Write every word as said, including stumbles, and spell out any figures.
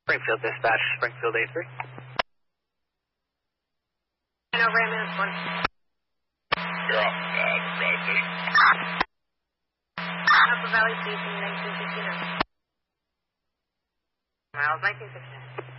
Springfield Dispatch, Springfield A three. I know Raymond one. You're off, uh, Valley City. Upper Valley Station, nineteen sixty-nine. Miles, nineteen sixty-nine.